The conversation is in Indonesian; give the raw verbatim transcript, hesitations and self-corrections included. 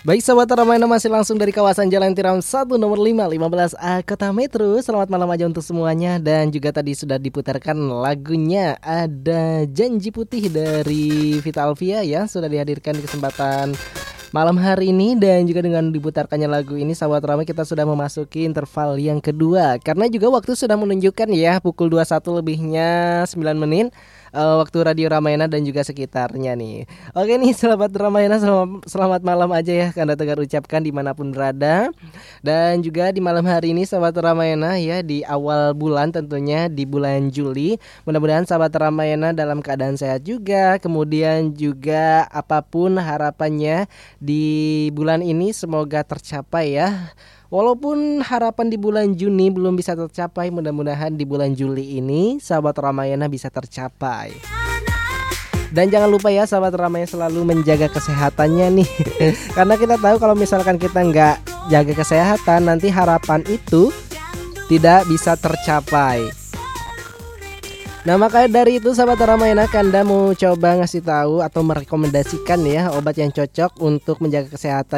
Baik sahabat Ramayana, masih langsung dari kawasan Jalan Tiram satu nomor lima lima belas A Kota Metro. Selamat malam aja untuk semuanya. Dan juga tadi sudah diputarkan lagunya Ada Janji Putih dari Vita Alvia ya. Sudah dihadirkan di kesempatan malam hari ini. Dan juga dengan diputarkannya lagu ini sahabat Ramai, kita sudah memasuki interval yang kedua. Karena juga waktu sudah menunjukkan ya pukul dua puluh satu lebihnya sembilan menit uh, waktu Radio Ramayana dan juga sekitarnya nih. Oke nih sahabat Ramayana, selamat, selamat malam aja ya Kanda Tegar ucapkan dimanapun berada. Dan juga di malam hari ini sahabat Ramayana ya, di awal bulan tentunya di bulan Juli, mudah-mudahan sahabat Ramayana dalam keadaan sehat juga. Kemudian juga apapun harapannya di bulan ini semoga tercapai ya. Walaupun harapan di bulan Juni belum bisa tercapai, mudah-mudahan di bulan Juli ini sahabat Ramayana bisa tercapai. Dan jangan lupa ya sahabat Ramayana selalu menjaga kesehatannya nih. Karena kita tahu kalau misalkan kita nggak jaga kesehatan, nanti harapan itu tidak bisa tercapai. Nah makanya dari itu sahabat Ramayana, Kanda mau coba ngasih tahu atau merekomendasikan ya obat yang cocok untuk menjaga kesehatan